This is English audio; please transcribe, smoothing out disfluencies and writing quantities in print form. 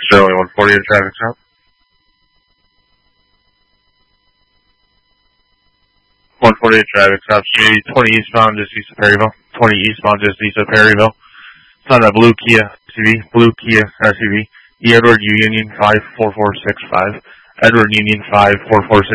Sterling 140 traffic stop. 148 traffic stop. 20 eastbound just east of Perryville. 20 eastbound just east of Perryville. It's on a blue Kia SUV. Edward Union 54465. Edward Union 54465.